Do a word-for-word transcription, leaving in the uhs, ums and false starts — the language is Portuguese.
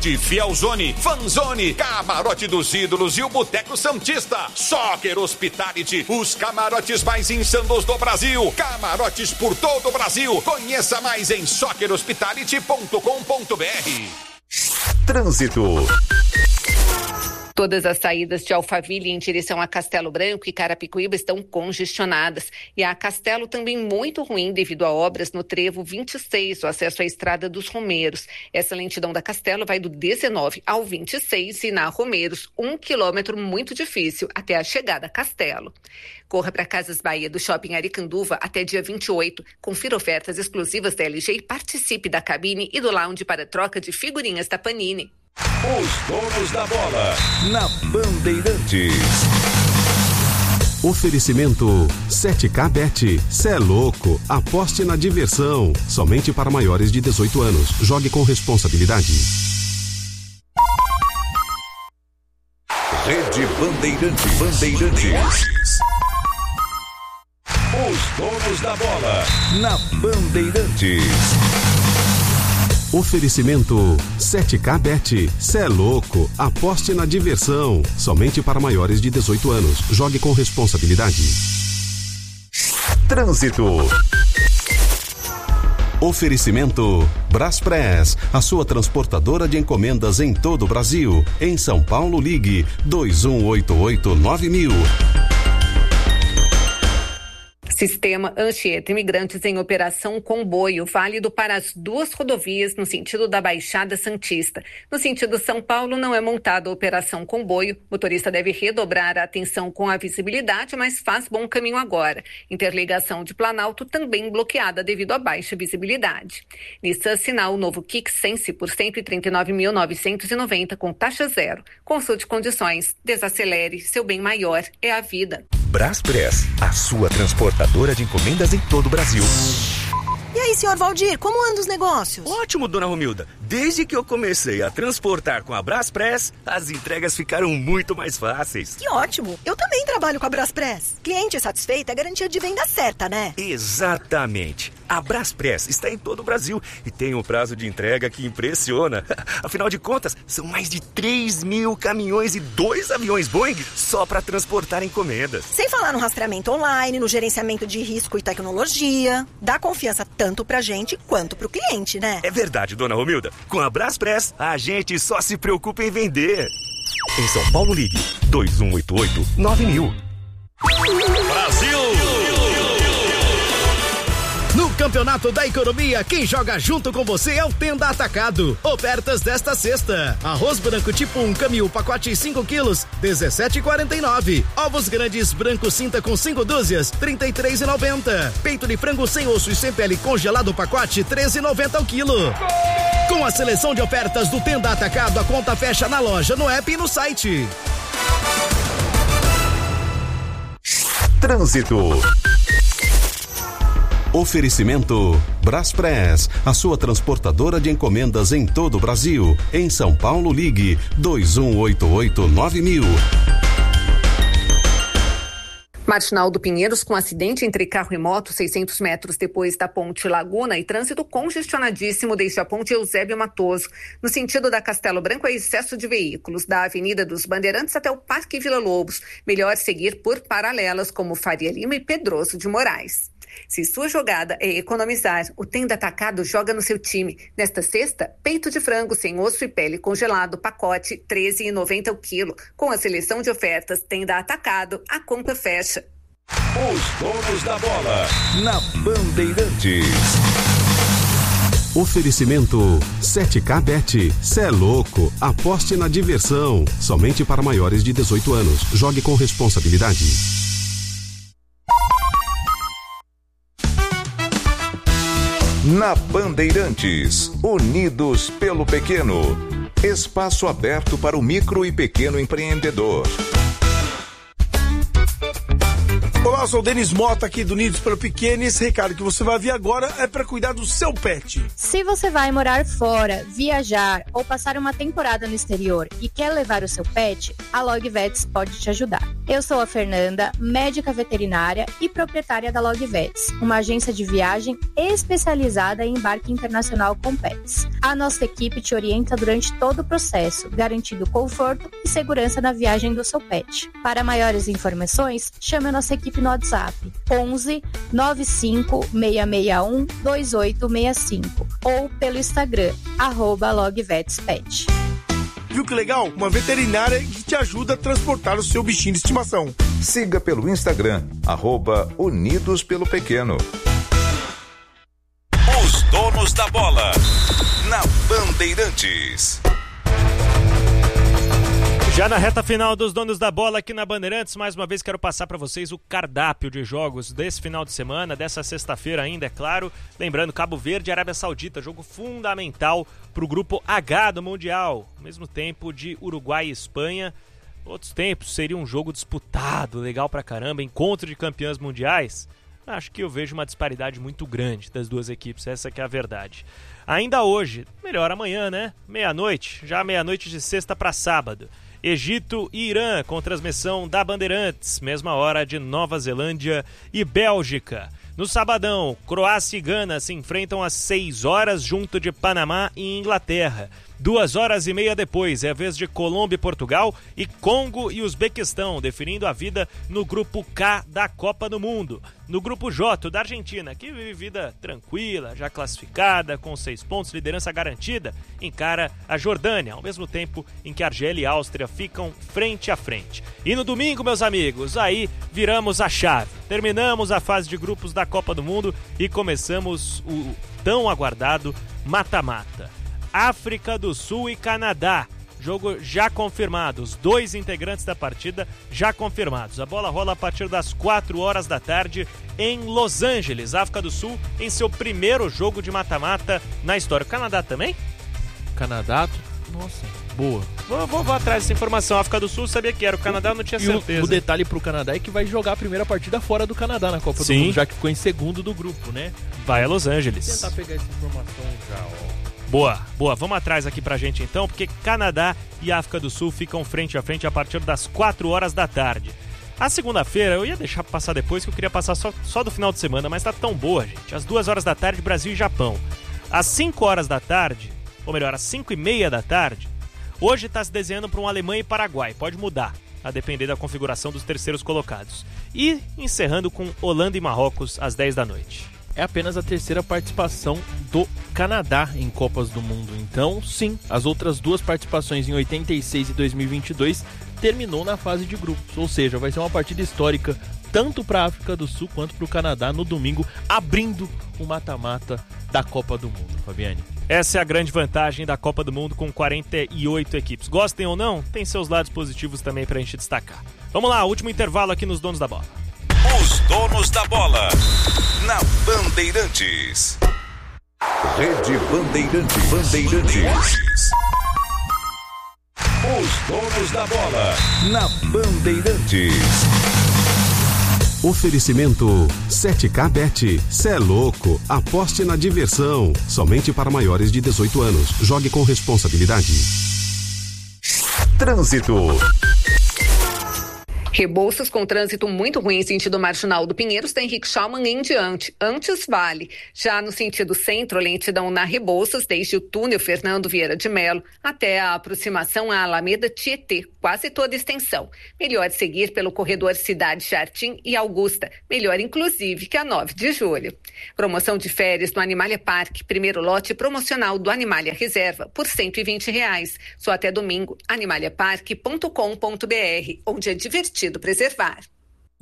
Ford, Fielzone, Fanzone, Camarote dos Ídolos e o Boteco Santista. Soccer Hospitality, os camarotes mais insanos do Brasil. Camarotes por todo o Brasil. Conheça mais em soccer hospitality ponto com ponto b r. Trânsito. Todas as saídas de Alphaville em direção a Castelo Branco e Carapicuíba estão congestionadas. E a Castelo também muito ruim devido a obras no trevo vinte e seis, o acesso à Estrada dos Romeiros. Essa lentidão da Castelo vai do dezenove ao vinte e seis e na Romeiros, um quilômetro muito difícil até a chegada a Castelo. Corra para Casas Bahia do Shopping Aricanduva até dia vinte e oito. Confira ofertas exclusivas da L G e participe da cabine e do lounge para troca de figurinhas da Panini. Os donos da bola na Bandeirantes. Oferecimento sete K Bet. Cê é louco. Aposte na diversão. Somente para maiores de dezoito anos. Jogue com responsabilidade. Rede Bandeirantes. Bandeirantes. Os donos da bola na Bandeirantes. Oferecimento sete K Bet. Cê é louco. Aposte na diversão. Somente para maiores de dezoito anos. Jogue com responsabilidade. Trânsito. Oferecimento Braspress, a sua transportadora de encomendas em todo o Brasil. Em São Paulo, ligue dois um oito oito nove mil. Sistema Anchieta Imigrantes em operação comboio, válido para as duas rodovias no sentido da Baixada Santista. No sentido São Paulo, não é montada a operação comboio. O motorista deve redobrar a atenção com a visibilidade, mas faz bom caminho agora. Interligação de Planalto também bloqueada devido à baixa visibilidade. Nissan Sinal, novo Kicks Sense por cento e trinta e nove mil novecentos e noventa com taxa zero. Consulte condições. Desacelere. Seu bem maior é a vida. Braspress, a sua transportadora de encomendas em todo o Brasil. E aí, senhor Valdir, como andam os negócios? Ótimo, dona Romilda. Desde que eu comecei a transportar com a Braspress, as entregas ficaram muito mais fáceis. Que ótimo. Eu também trabalho com a Braspress. Cliente satisfeito é garantia de venda certa, né? Exatamente. A Braspress está em todo o Brasil e tem um prazo de entrega que impressiona. Afinal de contas, são mais de três mil caminhões e dois aviões Boeing só para transportar encomendas. Sem falar no rastreamento online, no gerenciamento de risco e tecnologia. Dá confiança tanto pra gente quanto pro cliente, né? É verdade, dona Romilda. Com a Braspress, a gente só se preocupa em vender. Em São Paulo, ligue dois um oito oito nove mil. Brasil! No Campeonato da Economia, quem joga junto com você é o Tenda Atacado. Ofertas desta sexta. Arroz branco tipo um, Camil, pacote cinco quilos, dezessete reais e quarenta e nove centavos. Ovos grandes branco cinta com cinco dúzias, trinta e três reais e noventa centavos. Peito de frango sem osso e sem pele congelado pacote, treze reais e noventa centavos ao quilo. Com a seleção de ofertas do Tenda Atacado, a conta fecha na loja, no app e no site. Trânsito. Oferecimento Braspress, a sua transportadora de encomendas em todo o Brasil. Em São Paulo, ligue dois um oito oito nove mil. Marginal do Pinheiros com acidente entre carro e moto, seiscentos metros depois da Ponte Laguna, e trânsito congestionadíssimo desde a Ponte Eusébio Matoso. No sentido da Castelo Branco, é excesso de veículos, da Avenida dos Bandeirantes até o Parque Vila Lobos. Melhor seguir por paralelas como Faria Lima e Pedroso de Moraes. Se sua jogada é economizar, o Tenda Atacado joga no seu time. Nesta sexta, peito de frango sem osso e pele congelado, pacote treze reais e noventa centavos ao quilo. Com a seleção de ofertas Tenda Atacado, a conta fecha. Os donos da bola na Bandeirantes. Oferecimento sete K Bet. Cê é louco. Aposte na diversão. Somente para maiores de dezoito anos. Jogue com responsabilidade. Na Bandeirantes, unidos pelo pequeno. Espaço aberto para o micro e pequeno empreendedor. Olá, eu sou o Denis Mota aqui do Unidos pelo Pequeno e esse recado que você vai ver agora é para cuidar do seu pet. Se você vai morar fora, viajar ou passar uma temporada no exterior e quer levar o seu pet, a Logvets pode te ajudar. Eu sou a Fernanda, médica veterinária e proprietária da Logvets, uma agência de viagem especializada em embarque internacional com pets. A nossa equipe te orienta durante todo o processo, garantindo conforto e segurança na viagem do seu pet. Para maiores informações, chame a nossa equipe no WhatsApp onze nove cinco seis seis um dois oito seis cinco ou pelo Instagram arroba logvetspet. Viu que legal? Uma veterinária que te ajuda a transportar o seu bichinho de estimação. Siga pelo Instagram arroba Unidos pelo Pequeno. Os donos da bola na Bandeirantes. Já na reta final dos donos da bola aqui na Bandeirantes, mais uma vez quero passar para vocês o cardápio de jogos desse final de semana, dessa sexta-feira ainda, é claro. Lembrando, Cabo Verde e Arábia Saudita, jogo fundamental para o grupo H do Mundial. Ao mesmo tempo de Uruguai e Espanha. Outros tempos seria um jogo disputado, legal pra caramba, encontro de campeãs mundiais. Acho que eu vejo uma disparidade muito grande das duas equipes, essa que é a verdade. Ainda hoje, melhor amanhã, né? Meia-noite, já meia-noite de sexta para sábado. Egito e Irã, com transmissão da Bandeirantes, mesma hora de Nova Zelândia e Bélgica. No sabadão, Croácia e Gana se enfrentam às seis horas junto de Panamá e Inglaterra. Duas horas e meia depois é a vez de Colômbia e Portugal e Congo e Uzbequistão, definindo a vida no grupo K da Copa do Mundo. No grupo J, da Argentina, que vive vida tranquila, já classificada, com seis pontos, liderança garantida, encara a Jordânia, ao mesmo tempo em que Argélia e Áustria ficam frente a frente. E no domingo, meus amigos, aí viramos a chave. Terminamos a fase de grupos da Copa do Mundo e começamos o tão aguardado mata-mata. África do Sul e Canadá, jogo já confirmado, os dois integrantes da partida já confirmados. A bola rola a partir das quatro horas da tarde em Los Angeles, África do Sul, em seu primeiro jogo de mata-mata na história. O Canadá também? Canadá, nossa, boa. Vou, vou, vou atrás dessa informação. A África do Sul sabia que era, o Canadá eu não tinha e certeza. O, o detalhe pro Canadá é que vai jogar a primeira partida fora do Canadá na Copa Sim. do Mundo, já que ficou em segundo do grupo, né? Vai a Los Angeles. Vou tentar pegar essa informação já, ó. Boa, boa. Vamos atrás aqui pra gente então, porque Canadá e África do Sul ficam frente a frente a partir das quatro horas da tarde. A segunda-feira, eu ia deixar passar depois, que eu queria passar só, só do final de semana, mas tá tão boa, gente. Às duas horas da tarde, Brasil e Japão. Às cinco horas da tarde, ou melhor, às cinco e meia da tarde, hoje tá se desenhando para um Alemanha e Paraguai. Pode mudar, a depender da configuração dos terceiros colocados. E encerrando com Holanda e Marrocos às dez da noite. É apenas a terceira participação do Canadá em Copas do Mundo. Então, sim, as outras duas participações em oitenta e seis e dois mil e vinte e dois terminou na fase de grupos. Ou seja, vai ser uma partida histórica tanto para a África do Sul quanto para o Canadá no domingo, abrindo o mata-mata da Copa do Mundo, Fabiane. Essa é a grande vantagem da Copa do Mundo com quarenta e oito equipes. Gostem ou não, tem seus lados positivos também para a gente destacar. Vamos lá, último intervalo aqui nos Donos da Bola. Os Donos da Bola na Bandeirantes. Rede Bandeirantes. Bandeirantes. Os Donos da Bola na Bandeirantes. Oferecimento sete K Bet. Cê é louco. Aposte na diversão. Somente para maiores de dezoito anos. Jogue com responsabilidade. Trânsito. Rebouças com trânsito muito ruim em sentido marginal do Pinheiros, tem Henrique Schaumann em diante, antes Vale. Já no sentido centro, lentidão na Rebouças, desde o túnel Fernando Vieira de Melo até a aproximação à Alameda Tietê, quase toda extensão. Melhor seguir pelo corredor Cidade Jardim e Augusta, melhor inclusive que a nove de julho. Promoção de férias no Animalia Parque, primeiro lote promocional do Animalia Reserva por cento e vinte reais. Só até domingo, animalia parque ponto com ponto br, onde é divertido preservar.